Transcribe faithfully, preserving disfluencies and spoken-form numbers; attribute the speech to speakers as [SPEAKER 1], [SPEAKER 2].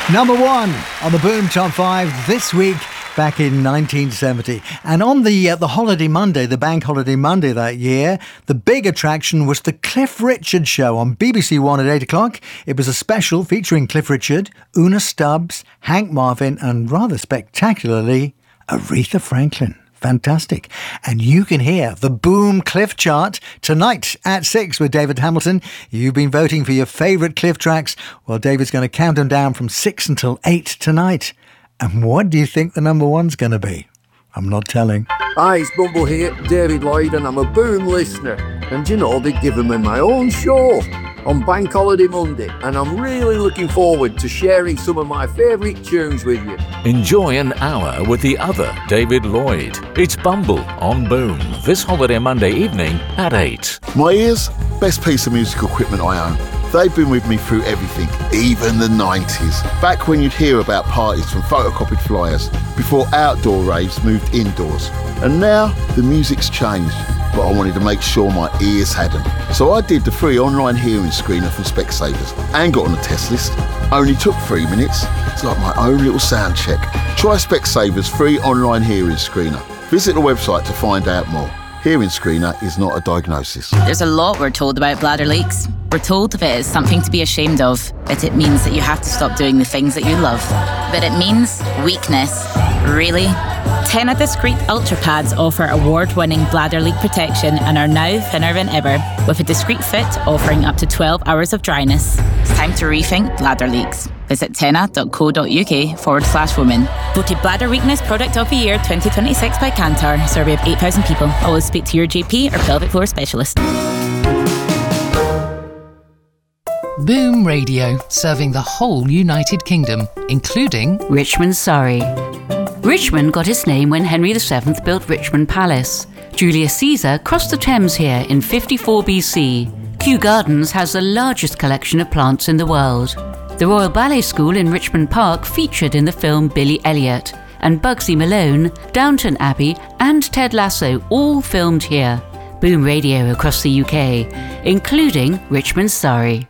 [SPEAKER 1] Number one on the Boom Top five this week, back in nineteen seventy. And on the uh, the holiday Monday, the bank holiday Monday that year, the big attraction was the Cliff Richard Show on B B C One at eight o'clock. It was a special featuring Cliff Richard, Una Stubbs, Hank Marvin, and rather spectacularly, Aretha Franklin. Fantastic. And you can hear the Boom Cliff Chart tonight at six with David Hamilton. You've been voting for your favourite Cliff tracks. Well, David's going to count them down from six until eight tonight. And what do you think the number one's going to be? I'm not telling.
[SPEAKER 2] Hi, it's Bumble here, David Lloyd, and I'm a Boom listener. And you know, they've given me my own show on Bank Holiday Monday, and I'm really looking forward to sharing some of my favourite tunes with you.
[SPEAKER 3] Enjoy an hour with the other David Lloyd. It's Bumble on Boom this holiday Monday evening at eight.
[SPEAKER 4] My ears, best piece of musical equipment I own. They've been with me through everything, even the nineties. Back when you'd hear about parties from photocopied flyers, before outdoor raves moved indoors. And now the music's changed, but I wanted to make sure my ears hadn't. So I did the free online hearing screener from Specsavers and got on the test list. Only took three minutes. It's like my own little sound check. Try Specsavers free online hearing screener. Visit the website to find out more. Hearing screener is not a diagnosis.
[SPEAKER 5] There's a lot we're told about bladder leaks. We're told of it as something to be ashamed of, that it means that you have to stop doing the things that you love. That it means weakness. Really?
[SPEAKER 6] Tena Discreet Ultra Pads offer award-winning bladder leak protection and are now thinner than ever, with a discreet fit offering up to twelve hours of dryness.
[SPEAKER 5] It's time to rethink bladder leaks. Visit tena.co.uk forward slash women.
[SPEAKER 6] Voted Bladder Weakness Product of the Year twenty twenty-six by Kantar. Survey of eight thousand people. Always speak to your G P or pelvic floor specialist.
[SPEAKER 7] Boom Radio, serving the whole United Kingdom, including
[SPEAKER 8] Richmond, Surrey. Richmond got its name when Henry the Seventh built Richmond Palace. Julius Caesar crossed the Thames here in fifty-four B C. Kew Gardens has the largest collection of plants in the world. The Royal Ballet School in Richmond Park featured in the film Billy Elliot, and Bugsy Malone, Downton Abbey and Ted Lasso all filmed here. Boom Radio across the U K, including Richmond, Surrey.